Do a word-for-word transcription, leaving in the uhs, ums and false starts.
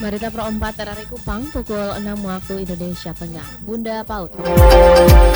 Berita Pro empat R R I Kupang pukul enam waktu Indonesia Tengah. Bunda Paut.